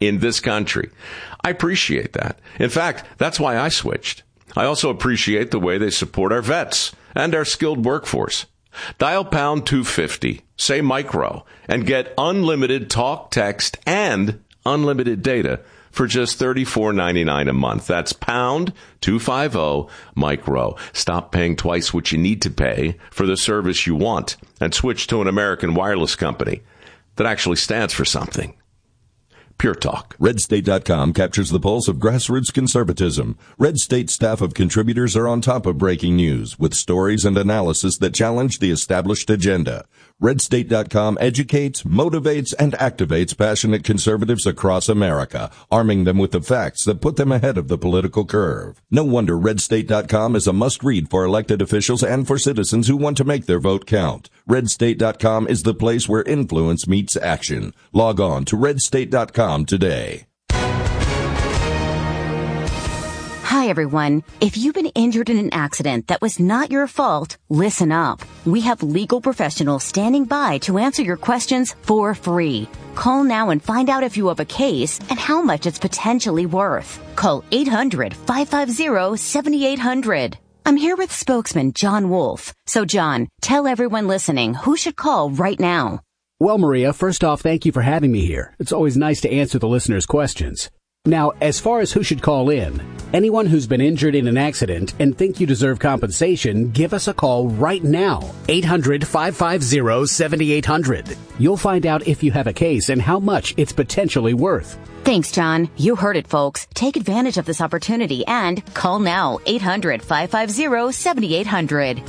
in this country. I appreciate that. In fact, that's why I switched. I also appreciate the way they support our vets and our skilled workforce. Dial pound 250, say micro, and get unlimited talk, text, and unlimited data for just $34.99 a month. That's pound 250 micro. Stop paying twice what you need to pay for the service you want and switch to an American wireless company that actually stands for something. Pure Talk. RedState.com captures the pulse of grassroots conservatism. Red State staff of contributors are on top of breaking news with stories and analysis that challenge the established agenda. RedState.com educates, motivates, and activates passionate conservatives across America, arming them with the facts that put them ahead of the political curve. No wonder RedState.com is a must-read for elected officials and for citizens who want to make their vote count. RedState.com is the place where influence meets action. Log on to RedState.com today. Hi, everyone. If you've been injured in an accident that was not your fault, listen up. We have legal professionals standing by to answer your questions for free. Call now and find out if you have a case and how much it's potentially worth. Call 800-550-7800. I'm here with spokesman John Wolf. So, John, tell everyone listening who should call right now. Well, Maria, first off, thank you for having me here. It's always nice to answer the listeners' questions. Now, as far as who should call in, anyone who's been injured in an accident and think you deserve compensation, give us a call right now. 800-550-7800. You'll find out if you have a case and how much it's potentially worth. Thanks, John. You heard it, folks. Take advantage of this opportunity and call now. 800-550-7800.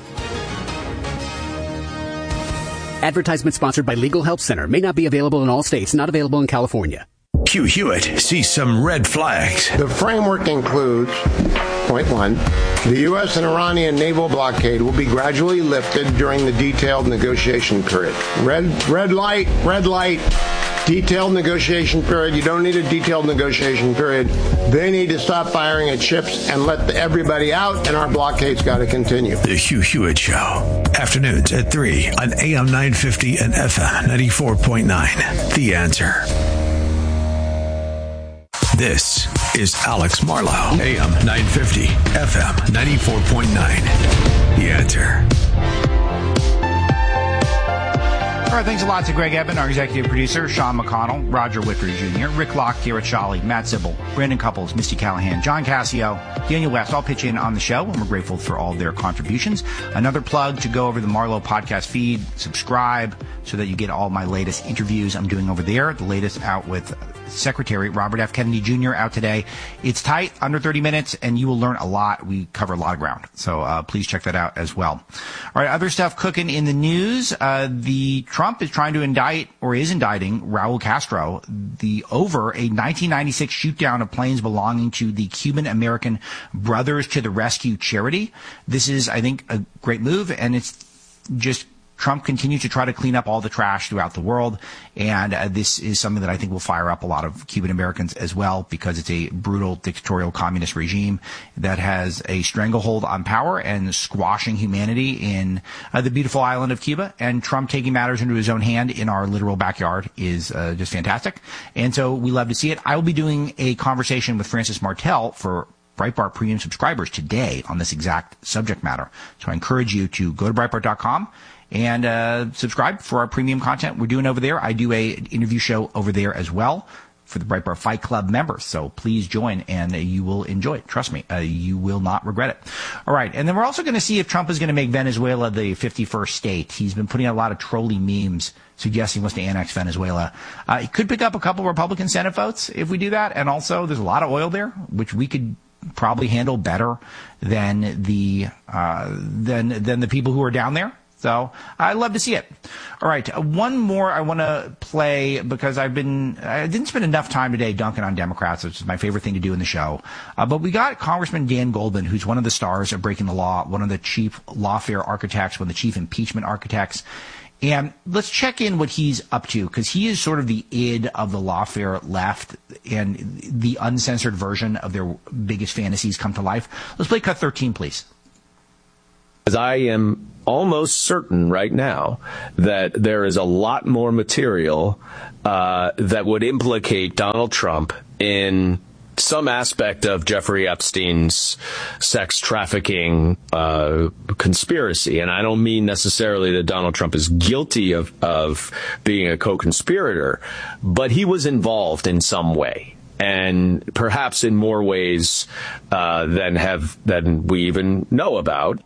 Advertisement sponsored by Legal Help Center. May not be available in all states. Not available in California. Hugh Hewitt sees some red flags. The framework includes, point one, the U.S. and Iranian naval blockade will be gradually lifted during the detailed negotiation period. Red light, detailed negotiation period. You don't need a detailed negotiation period. They need to stop firing at ships and let everybody out, and our blockade's got to continue. The Hugh Hewitt Show. Afternoons at 3 on AM 950 and FM 94.9. The Answer. This is Alex Marlow, AM 950, FM 94.9. The Answer. All right, thanks a lot to Greg Eben, our executive producer, Sean McConnell, Roger Whitford Jr., Rick Locke, Garrett Shawley, Matt Zibble, Brandon Couples, Misty Callahan, John Cassio, Daniel West, all pitch in on the show, and we're grateful for all their contributions. Another plug to go over the Marlow podcast feed, subscribe, so that you get all my latest interviews I'm doing over there. The latest out with Secretary Robert F. Kennedy Jr. out today. It's tight, under 30 minutes, and you will learn a lot. We cover a lot of ground, so please check that out as well. All right, other stuff cooking in the news. The Trump is trying to indict, or is indicting, Raul Castro over a 1996 shoot-down of planes belonging to the Cuban-American Brothers to the Rescue charity. This is, I think, a great move, and it's just Trump continues to try to clean up all the trash throughout the world, and this is something that I think will fire up a lot of Cuban Americans as well, because it's a brutal dictatorial communist regime that has a stranglehold on power and squashing humanity in the beautiful island of Cuba. And Trump taking matters into his own hand in our literal backyard is just fantastic. And so we love to see it. I will be doing a conversation with Francis Martel for Breitbart Premium subscribers today on this exact subject matter. So I encourage you to go to Breitbart.com and subscribe for our premium content we're doing over there. I do an interview show over there as well for the Breitbart Fight Club members. So please join, and you will enjoy it. Trust me, you will not regret it. All right, and then we're also going to see if Trump is going to make Venezuela the 51st state. He's been putting out a lot of trolly memes suggesting he wants to annex Venezuela. He could pick up a couple Republican Senate votes if we do that, and also there's a lot of oil there, which we could probably handle better than the people who are down there. So I'd love to see it. All right, one more I want to play, because I didn't spend enough time today dunking on Democrats, which is my favorite thing to do in the show. But we got Congressman Dan Goldman, who's one of the stars of Breaking the Law, one of the chief lawfare architects, one of the chief impeachment architects. And let's check in what he's up to, because he is sort of the id of the lawfare left, and the uncensored version of their biggest fantasies come to life. Let's play cut 13, please. As I am almost certain right now that there is a lot more material that would implicate Donald Trump in some aspect of Jeffrey Epstein's sex trafficking conspiracy. And I don't mean necessarily that Donald Trump is guilty of being a co-conspirator, but he was involved in some way, and perhaps in more ways than we even know about.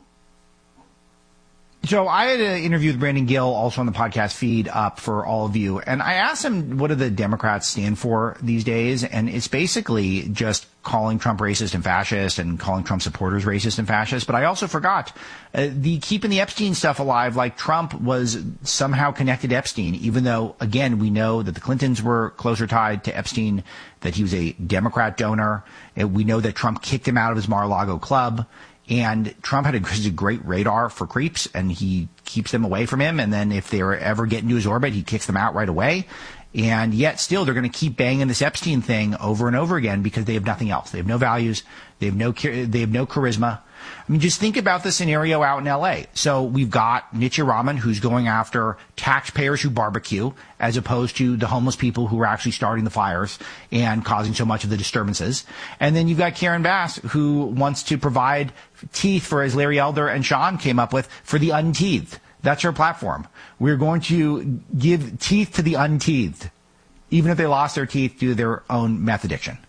So I had an interview with Brandon Gill, also on the podcast feed, up for all of you. And I asked him, what do the Democrats stand for these days? And it's basically just calling Trump racist and fascist and calling Trump supporters racist and fascist. But I also forgot the keeping the Epstein stuff alive, like Trump was somehow connected to Epstein, even though, again, we know that the Clintons were closer tied to Epstein, that he was a Democrat donor. And we know that Trump kicked him out of his Mar-a-Lago club. And Trump had a great radar for creeps, and he keeps them away from him. And then if they ever get into his orbit, he kicks them out right away. And yet still, they're going to keep banging this Epstein thing over and over again because they have nothing else. They have no values. They have no charisma. I mean, just think about the scenario out in L.A. So we've got Nitya Raman, who's going after taxpayers who barbecue, as opposed to the homeless people who are actually starting the fires and causing so much of the disturbances. And then you've got Karen Bass, who wants to provide teeth for, as Larry Elder and Sean came up with, for the unteethed. That's her platform. We're going to give teeth to the unteethed, even if they lost their teeth due to their own meth addiction.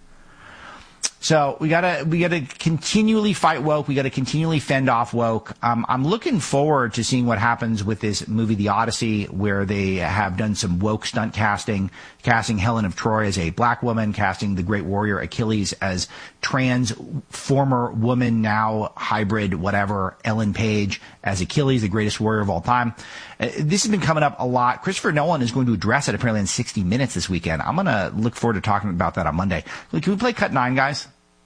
So we gotta continually fight woke. We gotta continually fend off woke. I'm looking forward to seeing what happens with this movie, The Odyssey, where they have done some woke stunt casting Helen of Troy as a black woman, casting the great warrior Achilles as trans former woman, now hybrid, whatever, Ellen Page as Achilles, the greatest warrior of all time. This has been coming up a lot. Christopher Nolan is going to address it apparently in 60 Minutes this weekend. I'm going to look forward to talking about that on Monday. Can we play Cut 9, guys?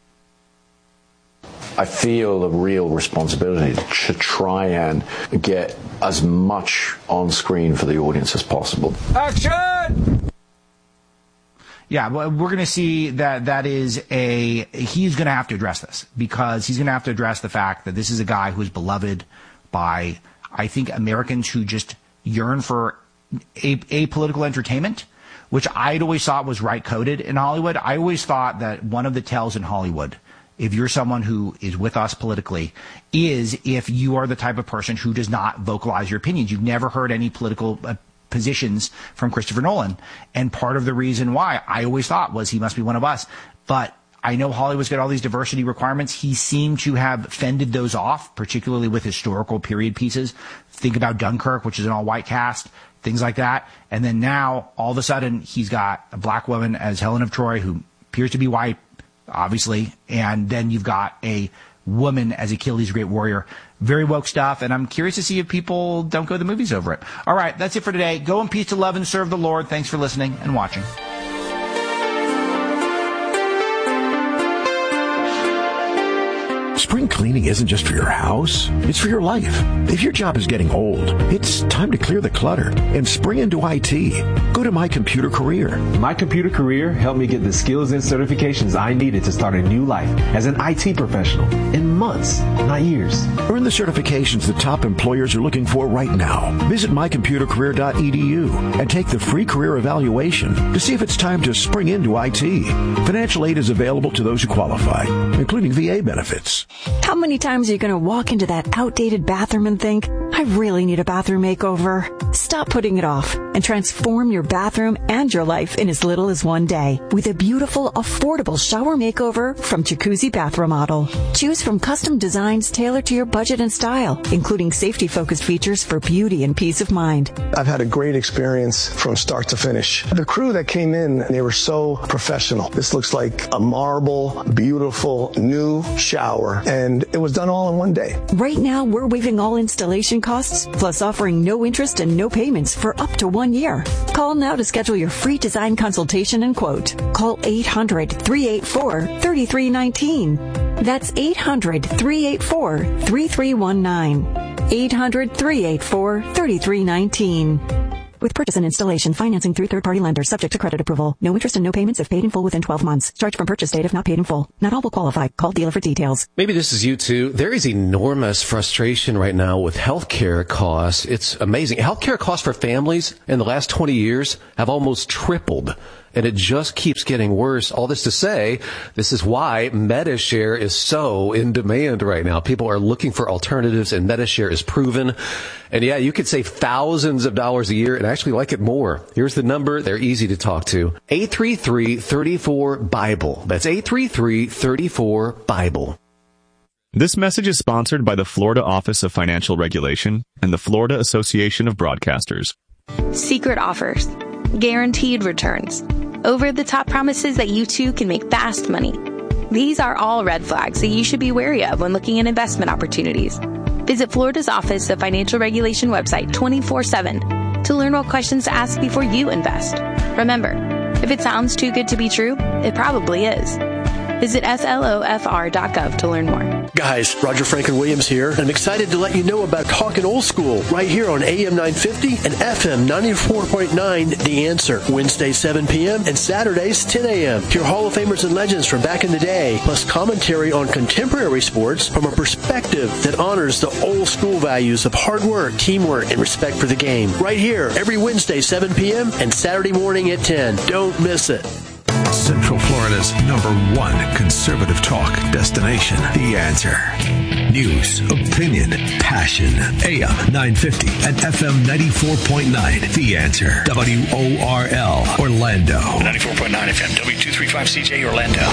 I feel a real responsibility to try and get as much on screen for the audience as possible. Action! Yeah, well, we're going to see that he's going to have to address this, because he's going to have to address the fact that this is a guy who's beloved by, I think, Americans who just yearn for apolitical entertainment, which I'd always thought was right-coded in Hollywood. I always thought that one of the tells in Hollywood, if you're someone who is with us politically, is if you are the type of person who does not vocalize your opinions. You've never heard any political positions from Christopher Nolan. And part of the reason why I always thought was he must be one of us. But I know Hollywood's got all these diversity requirements. He seemed to have fended those off, particularly with historical period pieces. Think about Dunkirk, which is an all-white cast, things like that. And then now, all of a sudden, he's got a black woman as Helen of Troy, who appears to be white, obviously, and then you've got a woman as Achilles, great warrior. Very woke stuff, and I'm curious to see if people don't go to the movies over it. All right, that's it for today. Go in peace to love and serve the Lord. Thanks for listening and watching. Spring cleaning isn't just for your house, it's for your life. If your job is getting old, it's time to clear the clutter and spring into IT. Go to My Computer Career. My Computer Career helped me get the skills and certifications I needed to start a new life as an IT professional in months, not years. Earn the certifications the top employers are looking for right now. Visit mycomputercareer.edu and take the free career evaluation to see if it's time to spring into IT. Financial aid is available to those who qualify, including VA benefits. How many times are you going to walk into that outdated bathroom and think, I really need a bathroom makeover? Stop putting it off and transform your bathroom and your life in as little as one day with a beautiful, affordable shower makeover from Jacuzzi Bath Remodel. Choose from custom designs tailored to your budget and style, including safety-focused features for beauty and peace of mind. I've had a great experience from start to finish. The crew that came in, they were so professional. This looks like a marble, beautiful, new shower, and it was done all in one day. Right now, we're waiving all installation costs, plus offering no interest and no payments for up to 1 year. Call now to schedule your free design consultation and quote. Call 800-384-3319. That's 800-384-3319. 800-384-3319. With purchase and installation, financing through third-party lenders subject to credit approval. No interest and no payments if paid in full within 12 months. Charge from purchase date if not paid in full. Not all will qualify. Call dealer for details. Maybe this is you too. There is enormous frustration right now with healthcare costs. It's amazing. Healthcare costs for families in the last 20 years have almost tripled. And it just keeps getting worse. All this to say, this is why MediShare is so in demand right now. People are looking for alternatives, and MediShare is proven. And yeah, you could save thousands of dollars a year and actually like it more. Here's the number. They're easy to talk to. 833-34-BIBLE. That's 833-34-BIBLE. This message is sponsored by the Florida Office of Financial Regulation and the Florida Association of Broadcasters. Secret offers. Guaranteed returns. Over-the-top promises that you too can make fast money. These are all red flags that you should be wary of when looking at investment opportunities. Visit Florida's Office of Financial Regulation website 24/7 to learn what questions to ask before you invest. Remember, if it sounds too good to be true, it probably is. Visit slofr.gov to learn more. Guys, Roger Franklin Williams here, and I'm excited to let you know about Talkin' Old School right here on AM 950 and FM 94.9 The Answer. Wednesdays 7 p.m. and Saturdays 10 a.m. Hear Hall of Famers and legends from back in the day, plus commentary on contemporary sports from a perspective that honors the old school values of hard work, teamwork, and respect for the game. Right here, every Wednesday 7 p.m. and Saturday morning at 10. Don't miss it. Central Florida's #1 conservative talk destination. The Answer. News, opinion, passion. AM 950 and FM 94.9. The Answer. WORL Orlando. 94.9 FM. W235CJ Orlando.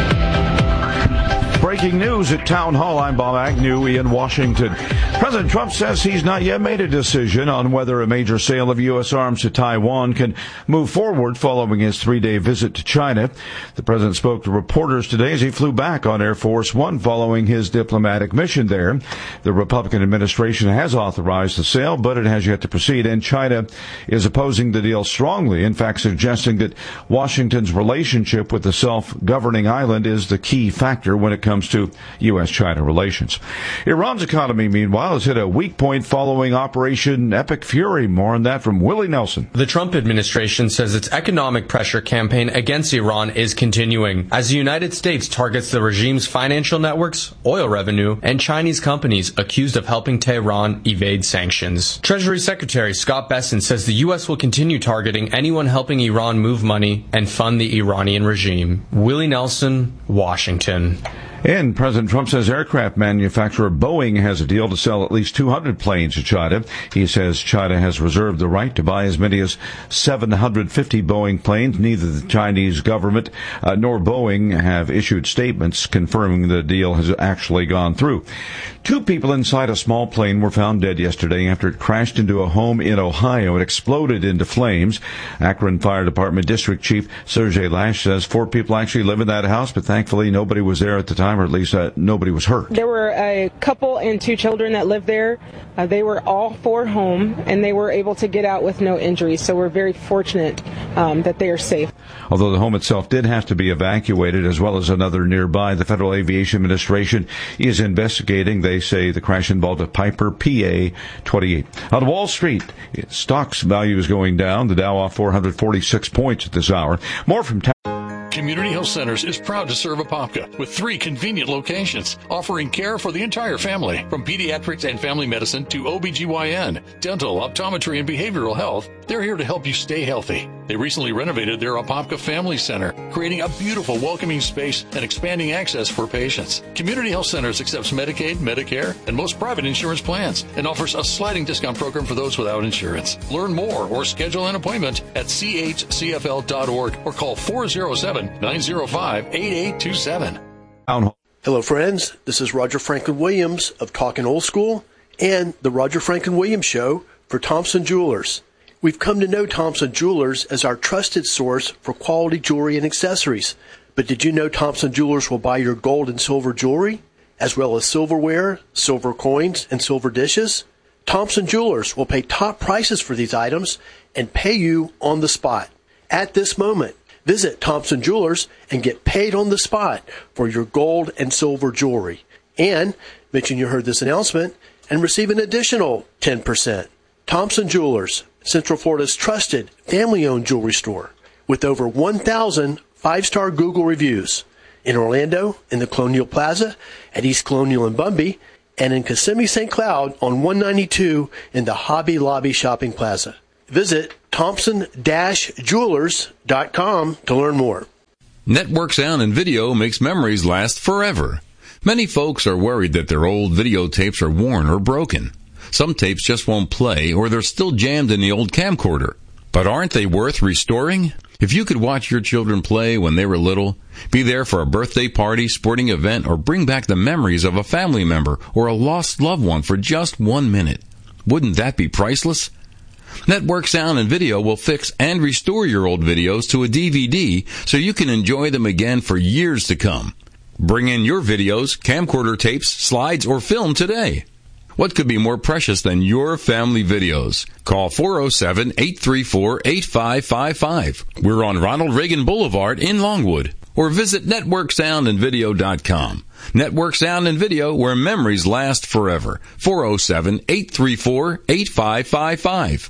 Breaking news at Town Hall. I'm Bob Agnew in Washington. President Trump says he's not yet made a decision on whether a major sale of U.S. arms to Taiwan can move forward following his 3-day visit to China. The president spoke to reporters today as he flew back on Air Force One following his diplomatic mission there. The Republican administration has authorized the sale, but it has yet to proceed, and China is opposing the deal strongly, in fact suggesting that Washington's relationship with the self-governing island is the key factor when it comes to U.S.-China relations. Iran's economy, meanwhile, has hit a weak point following Operation Epic Fury. More on that from Willie Nelson. The Trump administration says its economic pressure campaign against Iran is continuing as the United States targets the regime's financial networks, oil revenue, and Chinese companies accused of helping Tehran evade sanctions. Treasury Secretary Scott Bessent says the U.S. will continue targeting anyone helping Iran move money and fund the Iranian regime. Willie Nelson, Washington. And President Trump says aircraft manufacturer Boeing has a deal to sell at least 200 planes to China. He says China has reserved the right to buy as many as 750 Boeing planes. Neither the Chinese government nor Boeing have issued statements confirming the deal has actually gone through. 2 people inside a small plane were found dead yesterday after it crashed into a home in Ohio. It exploded into flames. Akron Fire Department District Chief Sergey Lash says 4 people actually live in that house, but thankfully nobody was there at the time, or at least nobody was hurt. There were a couple and 2 children that lived there. They were all 4 home, and they were able to get out with no injuries, so we're very fortunate that they are safe. Although the home itself did have to be evacuated, as well as another nearby, the Federal Aviation Administration is investigating. They say the crash involved a Piper PA-28. On Wall Street, stocks value is going down. The Dow off 446 points at this hour. More from Community Health Centers is proud to serve Apopka with 3 convenient locations, offering care for the entire family, from pediatrics and family medicine to OBGYN, dental, optometry, and behavioral health. They're here to help you stay healthy. They recently renovated their Apopka Family Center, creating a beautiful, welcoming space and expanding access for patients. Community Health Centers accepts Medicaid, Medicare, and most private insurance plans, and offers a sliding discount program for those without insurance. Learn more or schedule an appointment at chcfl.org or call 407-905-8827. Hello, friends. This is Roger Franklin Williams of Talkin' Old School and the Roger Franklin Williams Show for Thompson Jewelers. We've come to know Thompson Jewelers as our trusted source for quality jewelry and accessories. But did you know Thompson Jewelers will buy your gold and silver jewelry, as well as silverware, silver coins, and silver dishes? Thompson Jewelers will pay top prices for these items and pay you on the spot. At this moment, visit Thompson Jewelers and get paid on the spot for your gold and silver jewelry. And mention you heard this announcement and receive an additional 10%. Thompson Jewelers, Central Florida's trusted family-owned jewelry store with over 1,000 5-star Google reviews. In Orlando, in the Colonial Plaza, at East Colonial and Bumby, and in Kissimmee St. Cloud on 192 in the Hobby Lobby Shopping Plaza. Visit Thompson-Jewelers.com to learn more. Network Sound and Video makes memories last forever. Many folks are worried that their old videotapes are worn or broken. Some tapes just won't play, or they're still jammed in the old camcorder. But aren't they worth restoring? If you could watch your children play when they were little, be there for a birthday party, sporting event, or bring back the memories of a family member or a lost loved one for just 1 minute, wouldn't that be priceless? Network Sound and Video will fix and restore your old videos to a DVD so you can enjoy them again for years to come. Bring in your videos, camcorder tapes, slides, or film today. What could be more precious than your family videos? Call 407-834-8555. We're on Ronald Reagan Boulevard in Longwood. Or visit networksoundandvideo.com. Network Sound and Video, where memories last forever. 407-834-8555.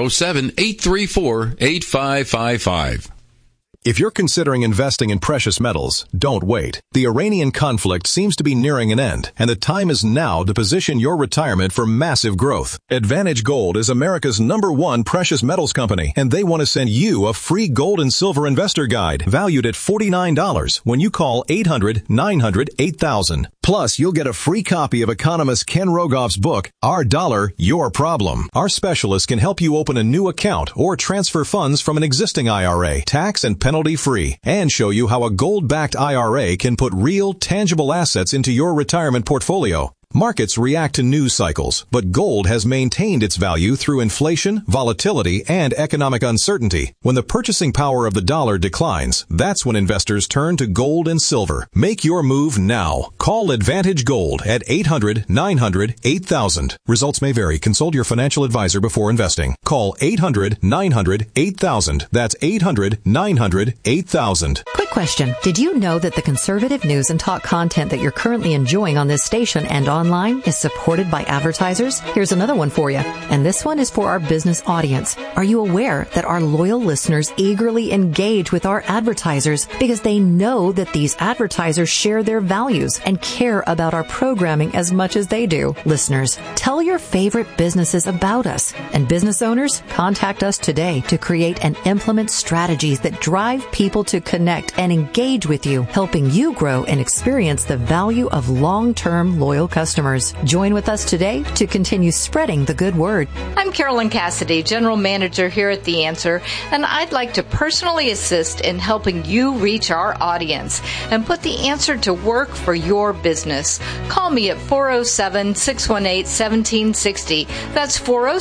407-834-8555. If you're considering investing in precious metals, don't wait. The Iranian conflict seems to be nearing an end, and the time is now to position your retirement for massive growth. Advantage Gold is America's #1 precious metals company, and they want to send you a free gold and silver investor guide valued at $49 when you call 800-900-8000. Plus, you'll get a free copy of economist Ken Rogoff's book, Our Dollar, Your Problem. Our specialists can help you open a new account or transfer funds from an existing IRA, tax and penalty-free, and show you how a gold-backed IRA can put real, tangible assets into your retirement portfolio. Markets react to news cycles, but gold has maintained its value through inflation, volatility, and economic uncertainty. When the purchasing power of the dollar declines, that's when investors turn to gold and silver. Make your move now. Call Advantage Gold at 800-900-8000. Results may vary. Consult your financial advisor before investing. Call 800-900-8000. That's 800-900-8000. Quick question. Did you know that the conservative news and talk content that you're currently enjoying on this station and online is supported by advertisers? Here's another one for you. And this one is for our business audience. Are you aware that our loyal listeners eagerly engage with our advertisers because they know that these advertisers share their values and care about our programming as much as they do? Listeners, tell your favorite businesses about us. And business owners, contact us today to create and implement strategies that drive people to connect and engage with you, helping you grow and experience the value of long-term loyal customers. Join with us today to continue spreading the good word. I'm Carolyn Cassidy, General Manager here at The Answer, and I'd like to personally assist in helping you reach our audience and put The Answer to work for your business. Call me at 407-618-1760. That's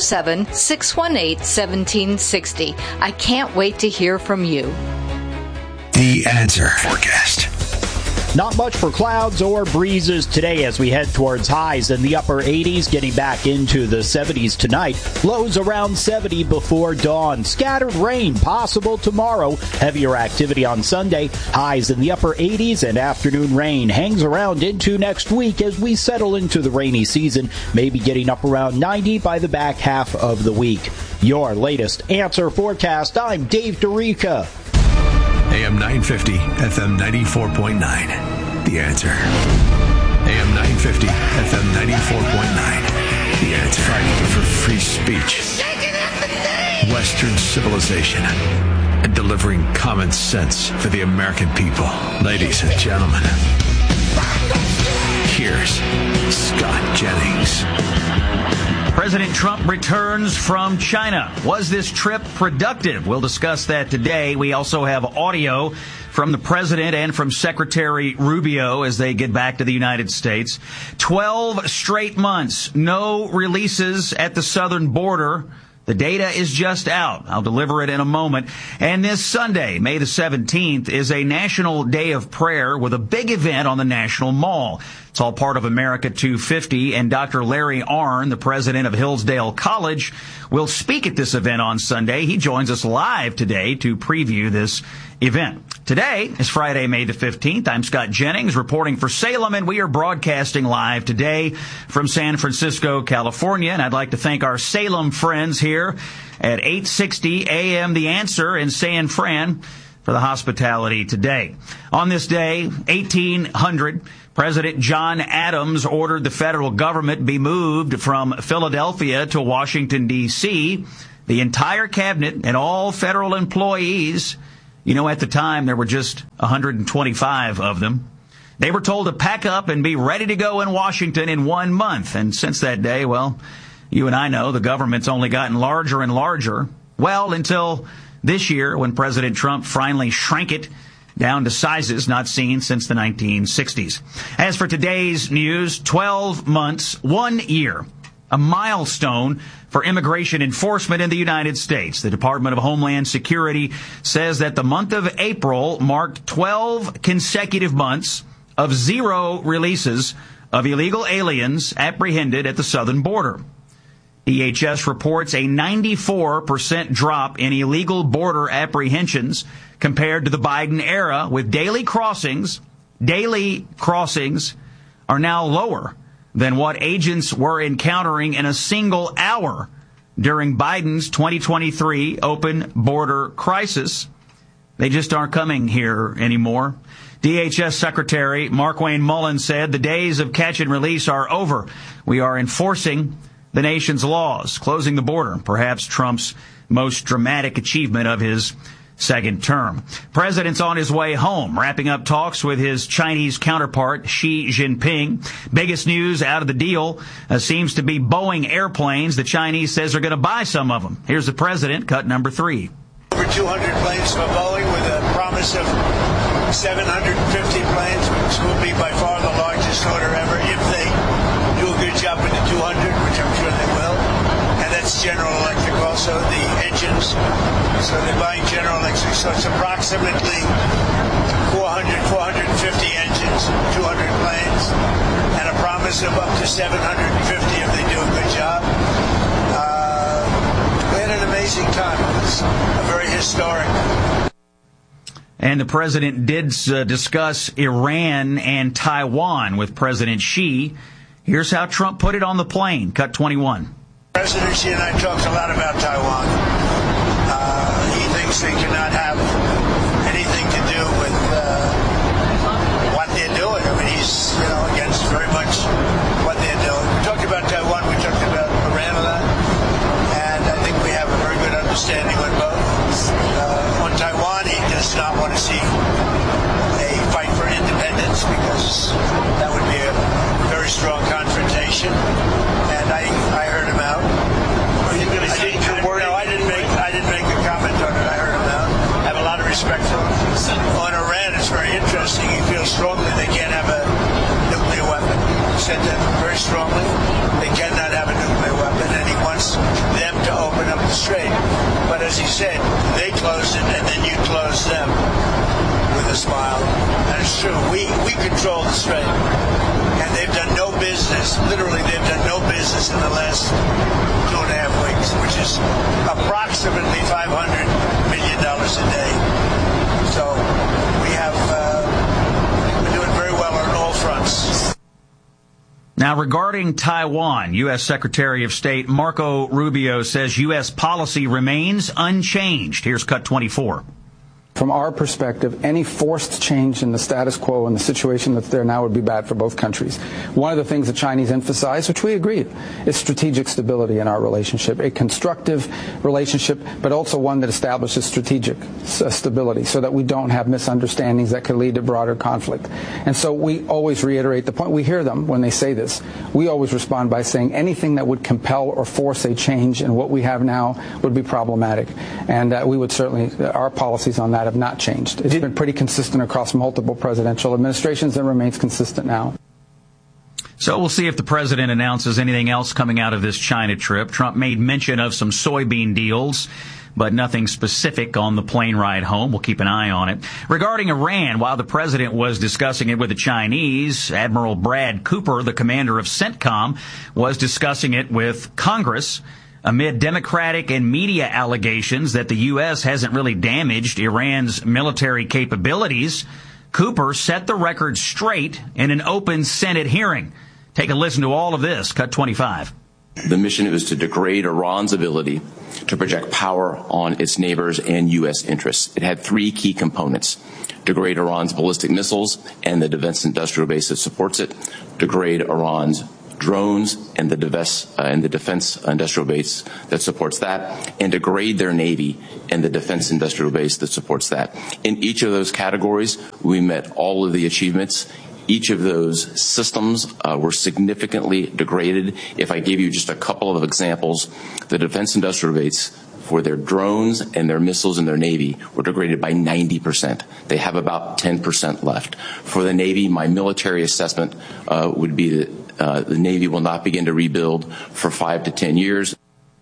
407-618-1760. I can't wait to hear from you. The Answer Forecast. Not much for clouds or breezes today as we head towards highs in the upper 80s, getting back into the 70s tonight. Lows around 70 before dawn. Scattered rain possible tomorrow. Heavier activity on Sunday. Highs in the upper 80s, and afternoon rain hangs around into next week as we settle into the rainy season, maybe getting up around 90 by the back half of the week. Your latest Answer Forecast. I'm Dave DeRica. AM 950, FM 94.9. The Answer. AM 950, FM 94.9. The Answer. Fighting for free speech, Western civilization, and delivering common sense for the American people. Ladies and gentlemen, here's Scott Jennings. President Trump returns from China. Was this trip productive? We'll discuss that today. We also have audio from the president and from Secretary Rubio as they get back to the United States. 12 straight months, no releases at the southern border. The data is just out. I'll deliver it in a moment. And this Sunday, May the 17th, is a national day of prayer with a big event on the National Mall. It's all part of America 250, and Dr. Larry Arnn, the president of Hillsdale College, will speak at this event on Sunday. He joins us live today to preview this event. Today is Friday, May the 15th. I'm Scott Jennings reporting for Salem, and we are broadcasting live today from San Francisco, California. And I'd like to thank our Salem friends here at 860 AM The Answer in San Fran for the hospitality today. On this day, 1800, President John Adams ordered the federal government be moved from Philadelphia to Washington, D.C. The entire cabinet and all federal employees, you know, at the time there were just 125 of them, they were told to pack up and be ready to go in Washington in 1 month. And since that day, well, you and I know the government's only gotten larger and larger. Well, until this year, when President Trump finally shrank it down to sizes not seen since the 1960s. As for today's news, 12 months, 1 year, a milestone for immigration enforcement in the United States. The Department of Homeland Security says that the month of April marked 12 consecutive months of zero releases of illegal aliens apprehended at the southern border. DHS reports a 94% drop in illegal border apprehensions compared to the Biden era, with daily crossings are now lower than what agents were encountering in a single hour during Biden's 2023 open border crisis. They just aren't coming here anymore. DHS Secretary Markwayne Mullins said the days of catch and release are over. We are enforcing the nation's laws, closing the border, perhaps Trump's most dramatic achievement of his second term. President's on his way home, wrapping up talks with his Chinese counterpart, Xi Jinping. Biggest news out of the deal seems to be Boeing airplanes. The Chinese says they're going to buy some of them. Here's the president, cut number 3. Over 200 planes from Boeing with a promise of 750 planes, which will be by far the largest order ever if they do a good job with the 200, which I'm sure they will. And that's General Electric also, the engines. So they're buying General Electric. So it's approximately 450 engines, 200 planes, and a promise of up to 750 if they do a good job. We had an amazing time. It was very historic. And the president did discuss Iran and Taiwan with President Xi. Here's how Trump put it on the plane. Cut 21. President Xi and I talked a lot about Taiwan. He thinks they cannot have anything to do with what they're doing. I mean, he's against very much what they're doing. We talked about Taiwan. We talked about Iran a lot. And I think we have a very good understanding on both. On Taiwan, he does not want to see a fight for independence because that would be a very strong confrontation. And I heard him out. Are you going to say your word? No, I didn't make a comment on it. I heard him out. I have a lot of respect for him. On Iran, it's very interesting. He feels strongly they can't have a nuclear weapon. He said that very strongly. They cannot have a nuclear weapon, and he wants them to open up the strait. But as he said, they closed it, and then you closed them. With a smile. And it's true. We control the strait. And they've done no business, literally they've done no business in the last 2.5 weeks, which is approximately $500 million a day. So we're doing very well on all fronts. Now, regarding Taiwan, U.S. Secretary of State Marco Rubio says U.S. policy remains unchanged. Here's cut 24. From our perspective, any forced change in the status quo and the situation that's there now would be bad for both countries. One of the things the Chinese emphasize, which we agreed, is strategic stability in our relationship, a constructive relationship, but also one that establishes strategic stability so that we don't have misunderstandings that could lead to broader conflict. And so we always reiterate the point. We hear them when they say this. We always respond by saying anything that would compel or force a change in what we have now would be problematic. And we would certainly, our policies on that have not changed. It's been pretty consistent across multiple presidential administrations and remains consistent now. So we'll see if the president announces anything else coming out of this China trip. Trump made mention of some soybean deals but nothing specific on the plane ride home. We'll keep an eye on it. Regarding Iran, while the president was discussing it with the Chinese, Admiral Brad Cooper, the commander of CENTCOM, was discussing it with Congress amid Democratic and media allegations that the U.S. hasn't really damaged Iran's military capabilities. Cooper set the record straight in an open Senate hearing. Take a listen to all of this. Cut 25. The mission was to degrade Iran's ability to project power on its neighbors and U.S. interests. It had three key components: degrade Iran's ballistic missiles and the defense industrial base that supports it, degrade Iran's drones and the defense industrial base that supports that, and degrade their Navy and the defense industrial base that supports that. In each of those categories, we met all of the achievements. Each of those systems were significantly degraded. If I gave you just a couple of examples, the defense industrial base for their drones and their missiles and their Navy were degraded by 90%. They have about 10% left. For the Navy, my military assessment would be that the Navy will not begin to rebuild for 5 to 10 years.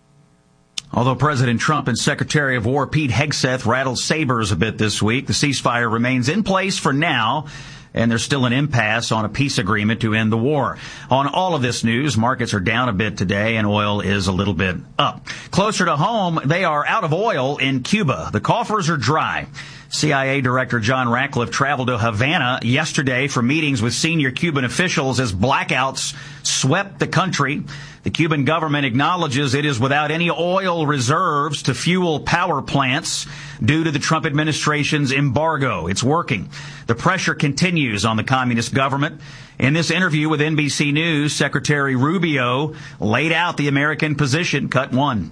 Although President Trump and Secretary of War Pete Hegseth rattled sabers a bit this week, the ceasefire remains in place for now, and there's still an impasse on a peace agreement to end the war. On all of this news, markets are down a bit today, and oil is a little bit up. Closer to home, they are out of oil in Cuba. The coffers are dry. CIA Director John Ratcliffe traveled to Havana yesterday for meetings with senior Cuban officials as blackouts swept the country. The Cuban government acknowledges it is without any oil reserves to fuel power plants due to the Trump administration's embargo. It's working. The pressure continues on the communist government. In this interview with NBC News, Secretary Rubio laid out the American position. Cut 1.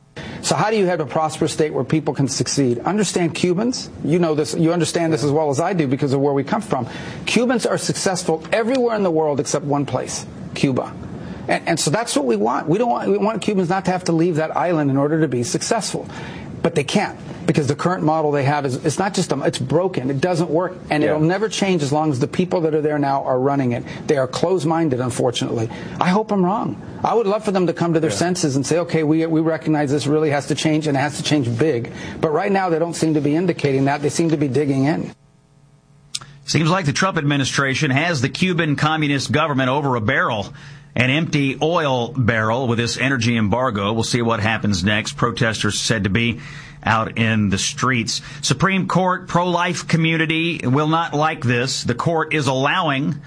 So how do you have a prosperous state where people can succeed? Understand Cubans. You know this. You understand this as well as I do because of where we come from. Cubans are successful everywhere in the world except one place, Cuba. And so that's what we want. We want Cubans not to have to leave that island in order to be successful. But they can't, because the current model they have it's not just it's broken. It doesn't work, and it'll never change as long as the people that are there now are running it. They are closed-minded, unfortunately. I hope I'm wrong. I would love for them to come to their senses and say, okay, we recognize this really has to change, and it has to change big. But right now they don't seem to be indicating that. They seem to be digging in. Seems like the Trump administration has the Cuban communist government over a barrel. An empty oil barrel with this energy embargo. We'll see what happens next. Protesters said to be out in the streets. Supreme Court pro-life community will not like this. The court is allowing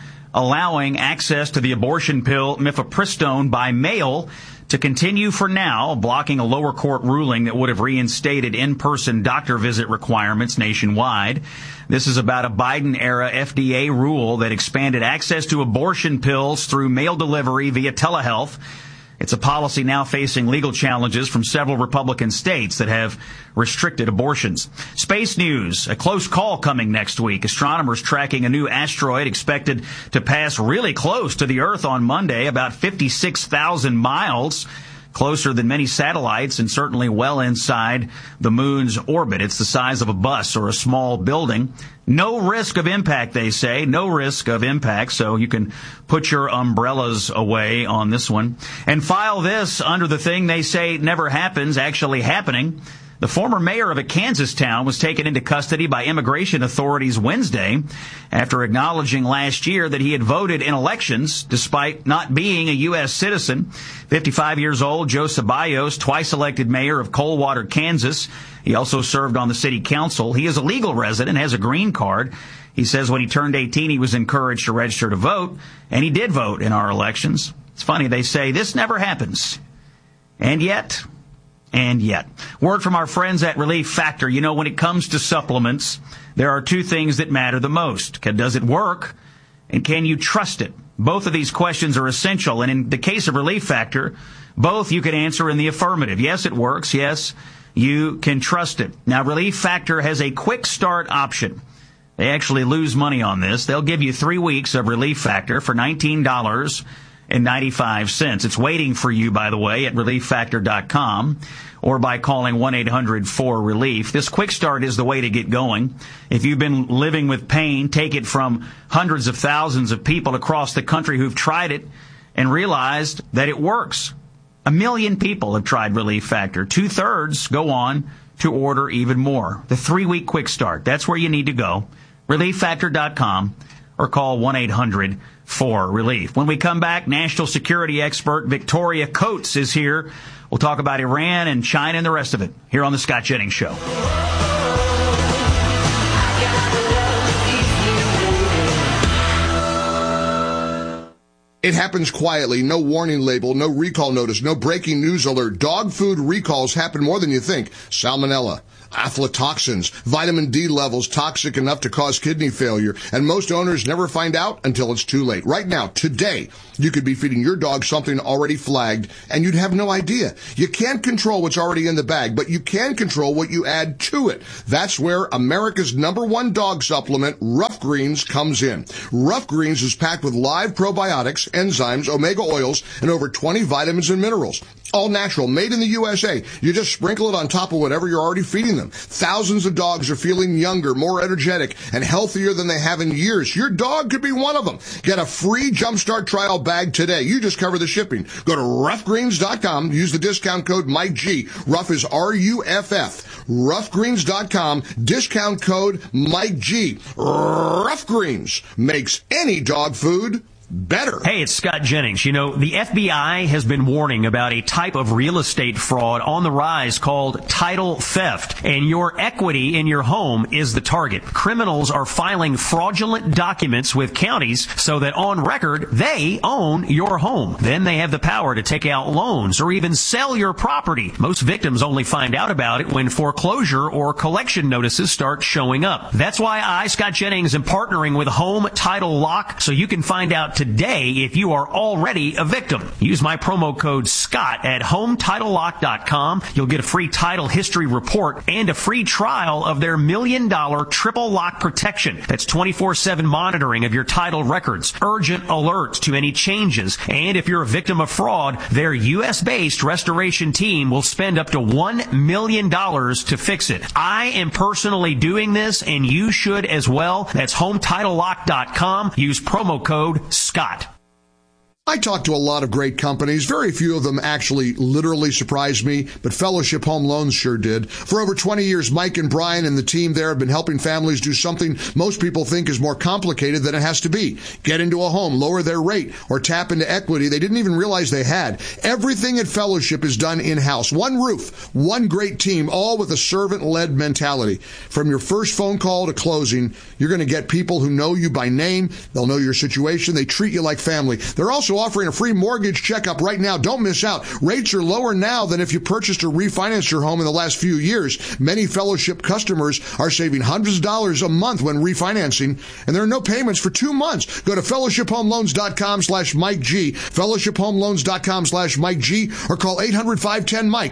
access to the abortion pill mifepristone by mail to continue for now, blocking a lower court ruling that would have reinstated in-person doctor visit requirements nationwide. This is about a Biden-era FDA rule that expanded access to abortion pills through mail delivery via telehealth. It's a policy now facing legal challenges from several Republican states that have restricted abortions. Space news, a close call coming next week. Astronomers tracking a new asteroid expected to pass really close to the Earth on Monday, about 56,000 miles. Closer than many satellites and certainly well inside the moon's orbit. It's the size of a bus or a small building. No risk of impact, they say. No risk of impact, so you can put your umbrellas away on this one. And file this under the thing they say never happens, actually happening. The former mayor of a Kansas town was taken into custody by immigration authorities Wednesday after acknowledging last year that he had voted in elections despite not being a U.S. citizen. 55 years old, Joe Ceballos, twice elected mayor of Coldwater, Kansas. He also served on the city council. He is a legal resident, has a green card. He says when he turned 18, he was encouraged to register to vote, and he did vote in our elections. It's funny, they say this never happens. And yet, word from our friends at Relief Factor. You know, when it comes to supplements, there are two things that matter the most. Does it work? And can you trust it? Both of these questions are essential. And in the case of Relief Factor, both you can answer in the affirmative. Yes, it works. Yes, you can trust it. Now, Relief Factor has a quick start option. They actually lose money on this. They'll give you 3 weeks of Relief Factor for $19.95. It's waiting for you, by the way, at ReliefFactor.com or by calling 1-800-4RELIEF. This quick start is the way to get going. If you've been living with pain, take it from hundreds of thousands of people across the country who've tried it and realized that it works. 1 million people have tried Relief Factor. 2/3 go on to order even more. The 3-week quick start. That's where you need to go. ReliefFactor.com or call 1-800-4RELIEF. When we come back, national security expert Victoria Coates is here. We'll talk about Iran and China and the rest of it here on the Scott Jennings Show. It happens quietly, no warning label, no recall notice, no breaking news alert. Dog food recalls happen more than you think. Salmonella, aflatoxins, vitamin D levels toxic enough to cause kidney failure, and most owners never find out until it's too late. Right now, today, you could be feeding your dog something already flagged, and you'd have no idea. You can't control what's already in the bag, but you can control what you add to it. That's where America's #1 dog supplement, Rough Greens, comes in. Rough Greens is packed with live probiotics, enzymes, omega oils, and over 20 vitamins and minerals. All natural, made in the USA. You just sprinkle it on top of whatever you're already feeding them. Thousands of dogs are feeling younger, more energetic, and healthier than they have in years. Your dog could be one of them. Get a free Jumpstart trial bag today. You just cover the shipping. Go to roughgreens.com. Use the discount code Mike G. Rough is RUFF. Roughgreens.com. Discount code Mike G. Rough Greens makes any dog food better. Hey, it's Scott Jennings. You know, the FBI has been warning about a type of real estate fraud on the rise called title theft, and your equity in your home is the target. Criminals are filing fraudulent documents with counties so that on record they own your home. Then they have the power to take out loans or even sell your property. Most victims only find out about it when foreclosure or collection notices start showing up. That's why I, Scott Jennings, am partnering with Home Title Lock so you can find out today if you are already a victim. Use my promo code SCOTT at HomeTitleLock.com. You'll get a free title history report and a free trial of their $1 million triple lock protection. That's 24/7 monitoring of your title records, urgent alerts to any changes, and if you're a victim of fraud, their U.S.-based restoration team will spend up to $1 million to fix it. I am personally doing this, and you should as well. That's HomeTitleLock.com. Use promo code Scott. I talked to a lot of great companies. Very few of them actually literally surprised me, but Fellowship Home Loans sure did. For over 20 years, Mike and Brian and the team there have been helping families do something most people think is more complicated than it has to be. Get into a home, lower their rate, or tap into equity they didn't even realize they had. Everything at Fellowship is done in-house. One roof, one great team, all with a servant-led mentality. From your first phone call to closing, you're going to get people who know you by name. They'll know your situation. They treat you like family. They're also offering a free mortgage checkup right now. Don't miss out. Rates are lower now than if you purchased or refinanced your home in the last few years. Many Fellowship customers are saving hundreds of dollars a month when refinancing, and there are no payments for 2 months. Go to fellowshiphomeloans.com/Mike G, fellowshiphomeloans.com/Mike G, or call 800-510-MIKE,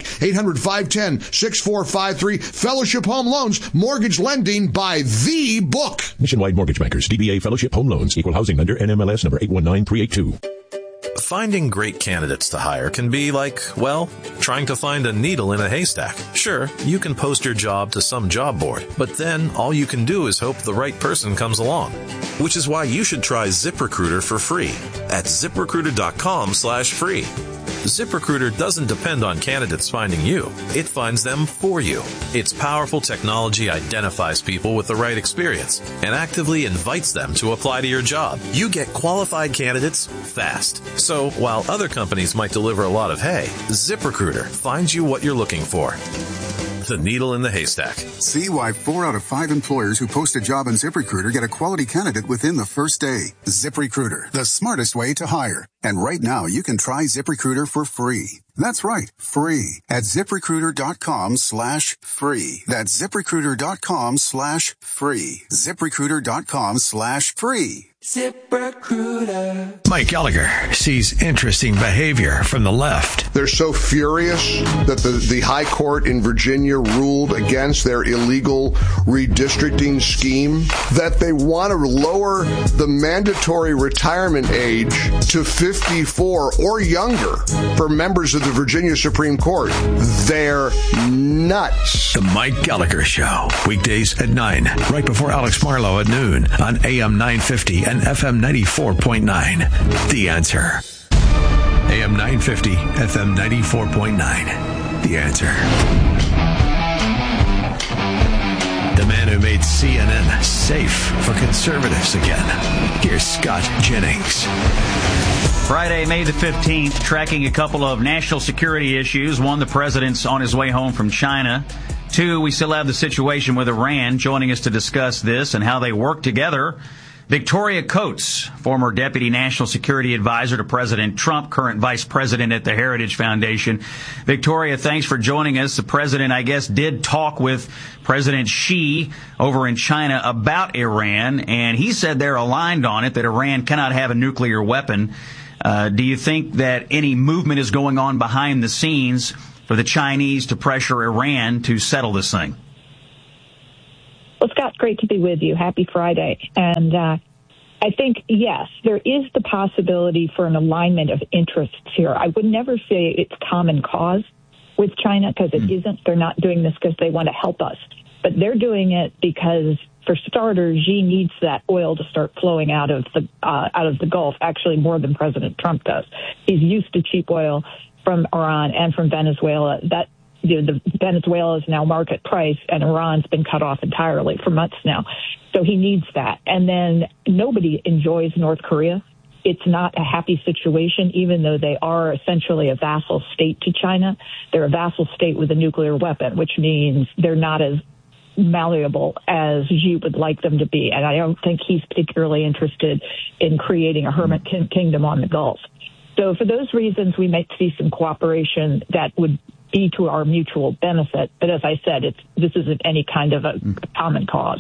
800-510-6453. Fellowship Home Loans, mortgage lending by the book. Nationwide Mortgage Bankers, DBA Fellowship Home Loans, Equal Housing Lender, NMLS number 819382. Finding great candidates to hire can be like, well, trying to find a needle in a haystack. Sure, you can post your job to some job board, but then all you can do is hope the right person comes along. Which is why you should try ZipRecruiter for free at ZipRecruiter.com/free. ZipRecruiter doesn't depend on candidates finding you. It finds them for you. Its powerful technology identifies people with the right experience and actively invites them to apply to your job. You get qualified candidates fast. So while other companies might deliver a lot of hay, ZipRecruiter finds you what you're looking for. The needle in the haystack. See why 4 out of 5 employers who post a job on ZipRecruiter get a quality candidate within the first day. ZipRecruiter, the smartest way to hire. And right now, you can try ZipRecruiter for free. That's right, free at ZipRecruiter.com/free. That's ZipRecruiter.com/free. ZipRecruiter.com/free. ZipRecruiter. Mike Gallagher sees interesting behavior from the left. They're so furious that the High Court in Virginia ruled against their illegal redistricting scheme that they want to lower the mandatory retirement age to 54 or younger for members of the Virginia Supreme Court. They're nuts. The Mike Gallagher Show, weekdays at 9, right before Alex Marlowe at noon on AM 950 and FM 94.9. The Answer. AM 950, FM 94.9. The Answer. The man who made CNN safe for conservatives again. Here's Scott Jennings. Friday, May the 15th, tracking a couple of national security issues. One, the president's on his way home from China. Two, we still have the situation with Iran. Joining us to discuss this and how they work together, Victoria Coates, former Deputy National Security Advisor to President Trump, current Vice President at the Heritage Foundation. Victoria, thanks for joining us. The president, I guess, did talk with President Xi over in China about Iran, and he said they're aligned on it, that Iran cannot have a nuclear weapon. Do you think that any movement is going on behind the scenes for the Chinese to pressure Iran to settle this thing? Well, Scott, great to be with you. Happy Friday. And I think, yes, there is the possibility for an alignment of interests here. I would never say it's common cause with China, because it isn't. They're not doing this because they want to help us. But they're doing it because, for starters, Xi needs that oil to start flowing out of the Gulf, actually more than President Trump does. He's used to cheap oil from Iran and from Venezuela. That the Venezuela is now market price, and Iran's been cut off entirely for months now. So he needs that. And then nobody enjoys North Korea. It's not a happy situation, even though they are essentially a vassal state to China. They're a vassal state with a nuclear weapon, which means they're not as malleable as Xi would like them to be. And I don't think he's particularly interested in creating a hermit kingdom on the Gulf. So for those reasons, we might see some cooperation that would be to our mutual benefit. But as I said, this isn't any kind of a common cause.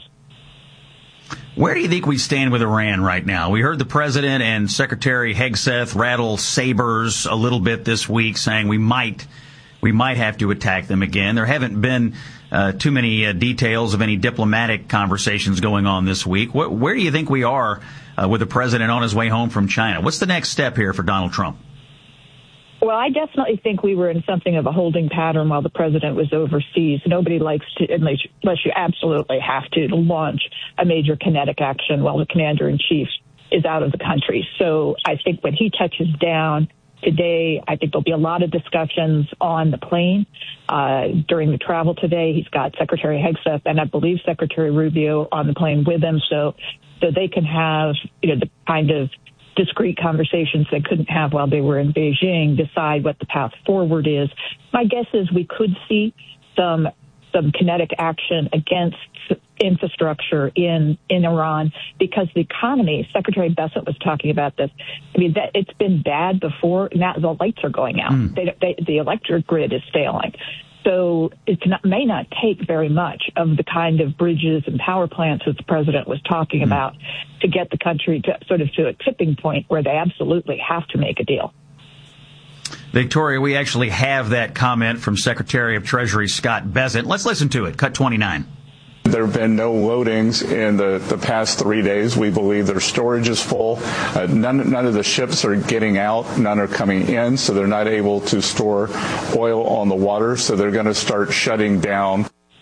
Where do you think we stand with Iran right now? We heard the president and Secretary Hegseth rattle sabers a little bit this week, saying we might have to attack them again. There haven't been too many details of any diplomatic conversations going on this week. Where do you think we are with the president on his way home from China? What's the next step here for Donald Trump? Well, I definitely think we were in something of a holding pattern while the president was overseas. Nobody likes to, unless you absolutely have to launch a major kinetic action while the commander-in-chief is out of the country. So I think when he touches down today, I think there'll be a lot of discussions on the plane during the travel today. He's got Secretary Hegseth and I believe Secretary Rubio on the plane with him, so they can have the kind of discrete conversations they couldn't have while they were in Beijing, decide what the path forward is. My guess is we could see some kinetic action against infrastructure in Iran, because the economy, Secretary Bessent was talking about this. I mean, that it's been bad before. Now the lights are going out. The electric grid is failing. So it may not take very much of the kind of bridges and power plants that the president was talking about to get the country to a tipping point where they absolutely have to make a deal. Victoria, we actually have that comment from Secretary of Treasury Scott Bessent. Let's listen to it. Cut 29. There have been no loadings in the past 3 days. We believe their storage is full. None of the ships are getting out. None are coming in, so they're not able to store oil on the water. So they're going to start shutting down.